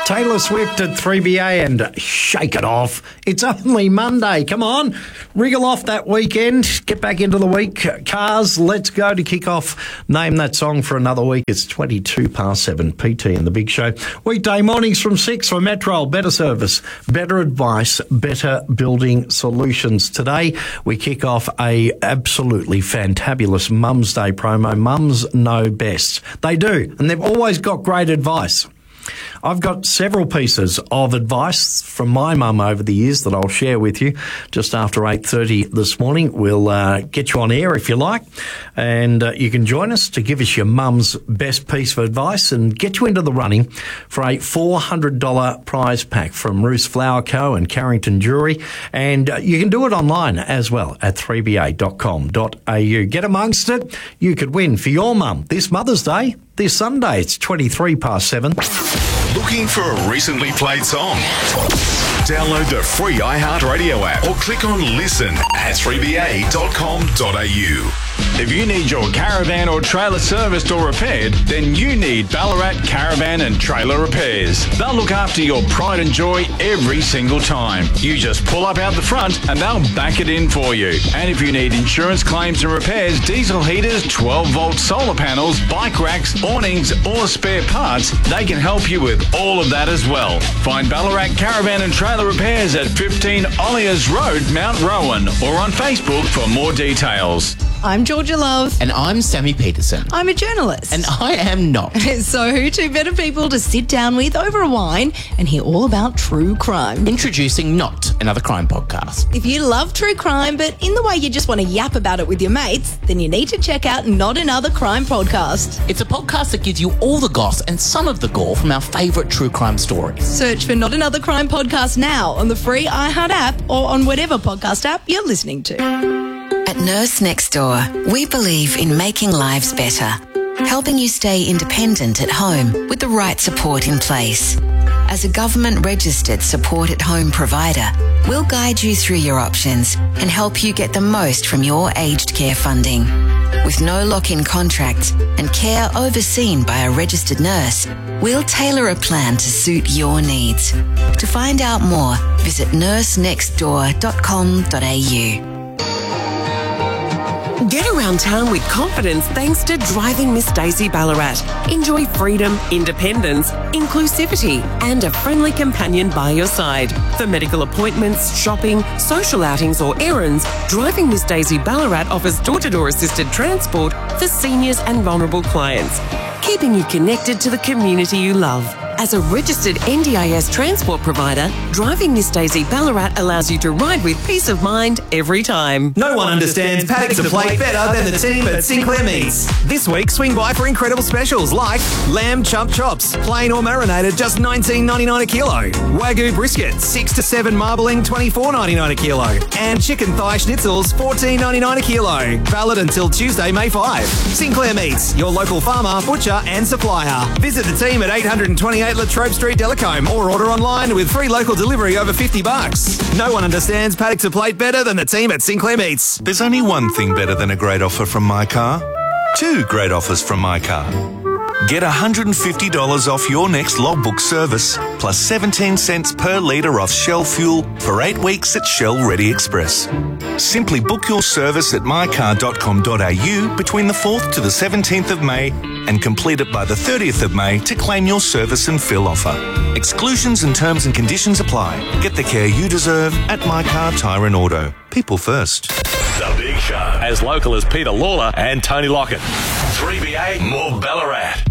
Taylor Swift at 3BA and Shake It Off. It's only Monday. Come on, wriggle off that weekend. Get back into the week. Cars, let's go to kick off. Name that song for another week. It's 7:22. PT and the Big Show. Weekday mornings from 6 for Metro. Better service, better advice, better building solutions. Today, we kick off a absolutely fantabulous Mum's Day promo. Mums know best. They do, and they've always got great advice. I've got several pieces of advice from my mum over the years that I'll share with you just after 8:30 this morning. We'll get you on air if you like, and you can join us to give us your mum's best piece of advice and get you into the running for a $400 prize pack from Roos Flower Co. and Carrington Jewellery, and you can do it online as well at 3ba.com.au. Get amongst it. You could win for your mum this Mother's Day. This Sunday, it's 7:23. Looking for a recently played song? Download the free iHeartRadio app or click on listen at 3ba.com.au. If you need your caravan or trailer serviced or repaired, then you need Ballarat Caravan and Trailer Repairs. They'll look after your pride and joy every single time. You just pull up out the front and they'll back it in for you. And if you need insurance claims and repairs, diesel heaters, 12-volt solar panels, bike racks, awnings or spare parts, they can help you with all of that as well. Find Ballarat Caravan and Trailer Repairs at 15 Olliers Road, Mount Rowan, or on Facebook for more details. I'm Georgia Love. And I'm Sammy Peterson. I'm a journalist. And I am not. So who two better people to sit down with over a wine and hear all about true crime? Introducing Not Another Crime Podcast. If you love true crime, but in the way you just want to yap about it with your mates, then you need to check out Not Another Crime Podcast. It's a podcast that gives you all the goss and some of the gore from our favourite true crime stories. Search for Not Another Crime Podcast now on the free iHeart app or on whatever podcast app you're listening to. At Nurse Next Door, we believe in making lives better, helping you stay independent at home with the right support in place. As a government-registered support-at-home provider, we'll guide you through your options and help you get the most from your aged care funding. With no lock-in contracts and care overseen by a registered nurse, we'll tailor a plan to suit your needs. To find out more, visit nursenextdoor.com.au. Get around town with confidence thanks to Driving Miss Daisy Ballarat. Enjoy freedom, independence, inclusivity, and a friendly companion by your side. For medical appointments, shopping, social outings or errands, Driving Miss Daisy Ballarat offers door-to-door assisted transport for seniors and vulnerable clients, keeping you connected to the community you love. As a registered NDIS transport provider, Driving Miss Daisy Ballarat allows you to ride with peace of mind every time. No one understands paddocks to plate better than the team at Sinclair Meats. This week, swing by for incredible specials like lamb chump chops, plain or marinated, just $19.99 a kilo. Wagyu brisket, 6 to 7 marbling, $24.99 a kilo. And chicken thigh schnitzels, $14.99 a kilo. Valid until Tuesday, May 5. Sinclair Meats, your local farmer, butcher and supplier. Visit the team at 828 Latrobe Street, Delacombe, or order online with free local delivery over $50. No one understands paddocks to plate better than the team at Sinclair Meats. There's only one thing better than a great offer from My Car. Two great offers from My Car. Get $150 off your next logbook service, plus 17 cents per litre off Shell fuel for 8 weeks at Shell Ready Express. Simply book your service at mycar.com.au between the 4th to the 17th of May and complete it by the 30th of May to claim your service and fill offer. Exclusions and terms and conditions apply. Get the care you deserve at My Car Tyre and Auto. People first. The Big Show. As local as Peter Lawler and Tony Lockett. 3BA, more Ballarat.